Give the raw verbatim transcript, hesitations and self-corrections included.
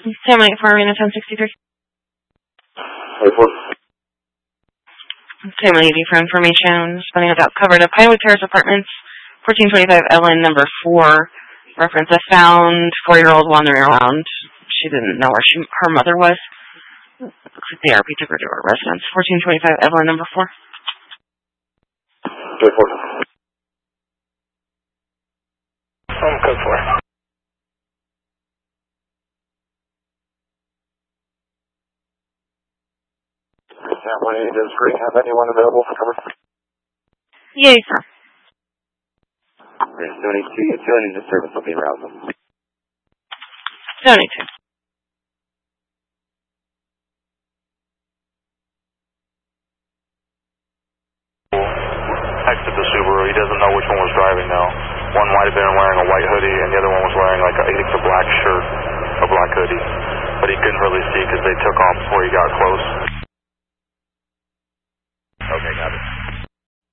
Family eight four, Arena ten sixty-three. eight four. Family eighty for information. Spending adult covered at Pinewood Terrace Apartments, fourteen twenty-five Ellen, number four. Reference, I found four-year-old wandering around. She didn't know where she, her mother was. Looks like the A R P took her to her residence. fourteen twenty-five Evelyn, number four. eight four. Home code four. Family eight is free. Have anyone available for cover? Yay, sir. seventy-two, utility service will be around. seventy-two. Exit the Subaru. He doesn't know which one was driving now. One might have been wearing a white hoodie, and the other one was wearing like a, I think a black shirt, a black hoodie. But he couldn't really see because they took